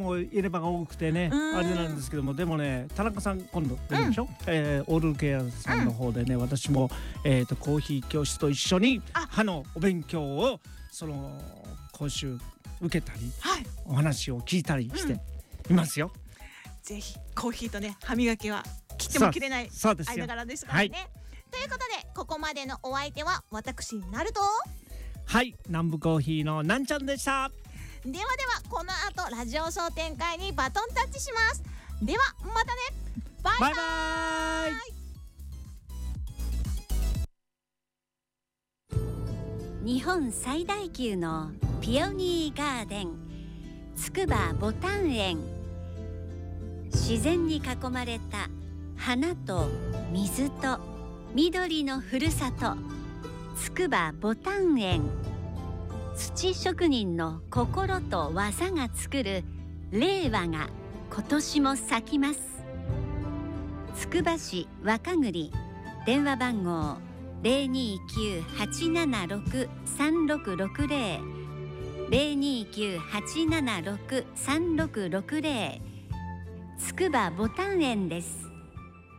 も入れ歯が多くてねあれなんですけども、でもね田中さん今度出るでしょ、オールケアさんの方でね、私もコーヒー教室と一緒に歯のお勉強を講習受けたり、お話を聞いたりしていますよ。 ぜひコーヒーとね歯磨きは切っても切れない間柄ですからね。ということでここまでのお相手は私なると、 南部コーヒーのなんちゃんでした。 ではこの後ラジオ商店会にバトンタッチします。ではまたね、バイバイ。日本最大級のピオニーガーデンつくばボタン園、自然に囲まれた花と水と緑のふるさとつくばボタン園、土職人の心と技が作る令和が今年も咲きます。つくば市若栗、電話番号 029-876-3660 029-876-3660、つくばボタン園です。